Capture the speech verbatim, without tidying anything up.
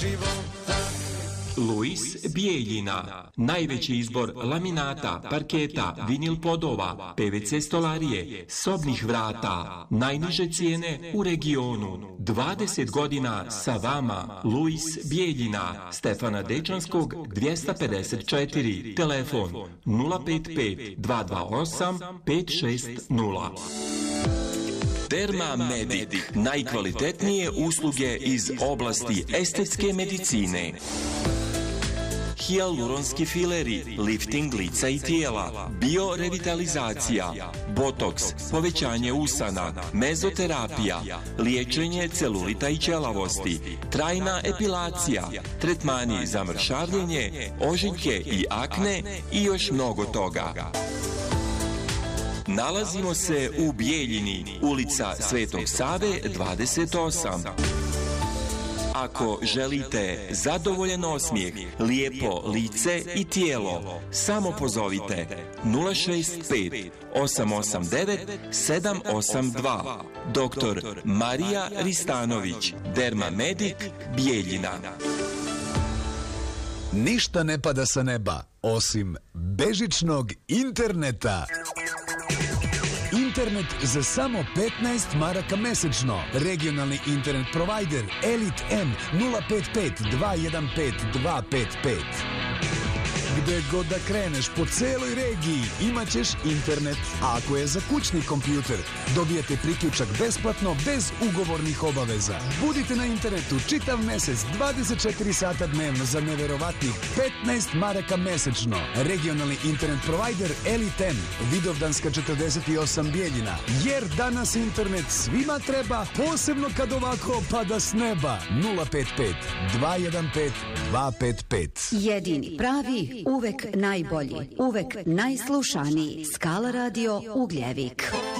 života. Luis Bijeljina, najveći izbor laminata, parketa, vinil podova, P V C stolarije, sobnih vrata, najniže cijene u regionu. dvadeset godina sa vama, Luis Bijeljina, Stefana Dečanskog dvjesto pedeset četiri, telefon nula pet pet dva dva osam pet šest nula. Derma Medic, najkvalitetnije usluge iz oblasti estetske medicine. Hijaluronski fileri, lifting lica i tijela, biorevitalizacija, botoks, povećanje usana, mezoterapija, liječenje celulita i ćelavosti, trajna epilacija, tretmani za mršavljenje, ožiljke i akne i još mnogo toga. Nalazimo se u Bijeljini, ulica Svetog Save dvadeset osam. Ako želite zadovoljan osmijeh, lijepo lice i tijelo, samo pozovite nula šest pet osam osam devet sedam osam dva. doktor Marija Ristanović, Derma Medic, Bijeljina. Ništa ne pada sa neba, osim bežičnog interneta. Internet za samo petnaest maraka mesečno. Regionalni internet provider Elite M nula pet pet dva jedan pet dva pet pet. Gde god da kreneš po celoj regiji imat ćeš internet. A ako je za kućni kompjuter, dobijete priključak besplatno bez ugovornih obaveza. Budite na internetu čitav mesec, dvadeset četiri sata dnevno za neverovatnih petnaest maraka mesečno. Regionalni internet provider Elite M, Vidovdanska četrdeset osam Bijeljina. Jer danas internet svima treba, posebno kad ovako pada s neba. nula pet pet dva jedan pet dva pet pet. Jedini pravi, uvek najbolji, uvek najslušaniji. Skala radio Ugljevik.